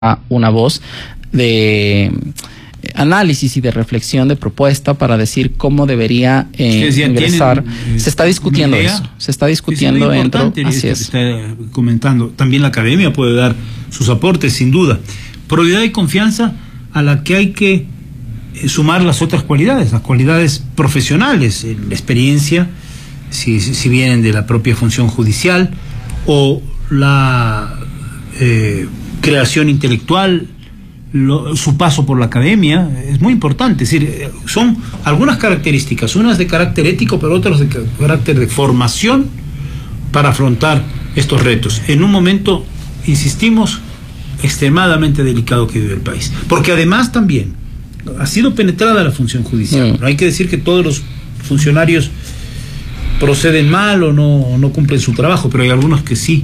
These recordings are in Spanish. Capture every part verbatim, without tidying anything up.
una voz de análisis y de reflexión, de propuesta para decir cómo debería eh, sí, ingresar. Tienen, eh, se está discutiendo eso, se está discutiendo sí, dentro. Así es. Está comentando. También la academia puede dar sus aportes, sin duda. Probidad y confianza a la que hay que eh, sumar las otras cualidades, las cualidades profesionales, eh, la experiencia, si, si vienen de la propia función judicial, o la eh, creación intelectual, Lo, su paso por la academia, es muy importante. Es decir, son algunas características, unas de carácter ético, pero otras de carácter de formación para afrontar estos retos en un momento, insistimos, extremadamente delicado que vive el país, porque además también ha sido penetrada la función judicial. No hay que decir que todos los funcionarios proceden mal o no, no cumplen su trabajo, pero hay algunos que sí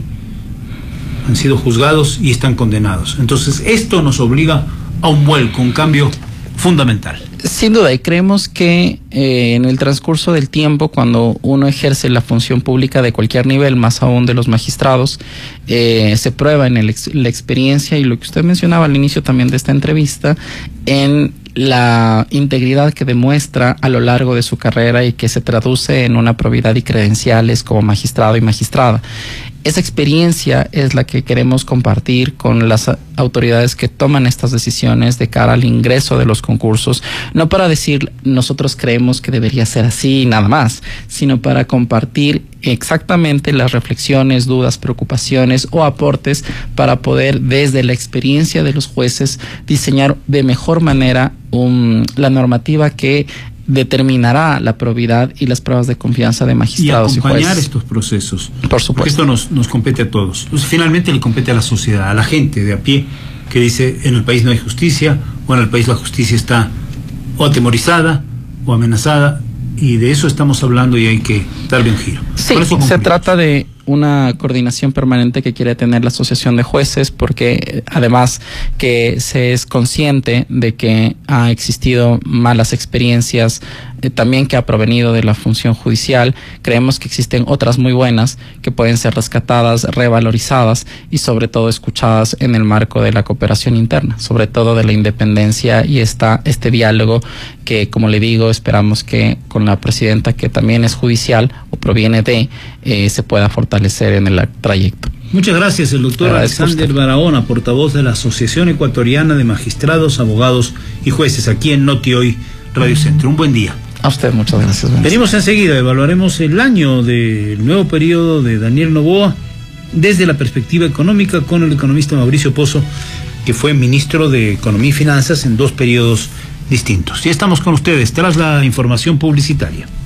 han sido juzgados y están condenados. Entonces, esto nos obliga a un vuelco, un cambio fundamental. Sin duda, y creemos que eh, en el transcurso del tiempo, cuando uno ejerce la función pública de cualquier nivel, más aún de los magistrados, eh, se prueba en el ex la experiencia y lo que usted mencionaba al inicio también de esta entrevista, en la integridad que demuestra a lo largo de su carrera y que se traduce en una probidad y credenciales como magistrado y magistrada. Esa experiencia es la que queremos compartir con las autoridades que toman estas decisiones de cara al ingreso de los concursos, no para decir nosotros creemos que debería ser así y nada más, sino para compartir exactamente las reflexiones, dudas, preocupaciones o aportes para poder desde la experiencia de los jueces diseñar de mejor manera un, la normativa que determinará la probidad y las pruebas de confianza de magistrados y, acompañar y jueces. estos procesos. Por supuesto. Porque esto nos, nos compete a todos. Entonces, finalmente le compete a la sociedad, a la gente de a pie que dice en el país no hay justicia, o en el país la justicia está o atemorizada o amenazada, y de eso estamos hablando y hay que darle un giro. Sí, se trata de una coordinación permanente que quiere tener la Asociación de Jueces, porque además que se es consciente de que ha existido malas experiencias, eh, también que ha provenido de la función judicial. Creemos que existen otras muy buenas que pueden ser rescatadas, revalorizadas y sobre todo escuchadas en el marco de la cooperación interna, sobre todo de la independencia y esta, este diálogo que, como le digo, esperamos que con la presidenta, que también es judicial o proviene de, eh, se pueda fortalecer en el trayecto. Muchas gracias, el doctor Alexander Barahona, portavoz de la Asociación Ecuatoriana de Magistrados, Abogados y Jueces, aquí en Noti Hoy Radio Centro. Un buen día. A usted, muchas gracias. Venimos enseguida, evaluaremos el año del nuevo periodo de Daniel Noboa desde la perspectiva económica con el economista Mauricio Pozo, que fue ministro de Economía y Finanzas en dos periodos distintos. Ya estamos con ustedes tras la información publicitaria.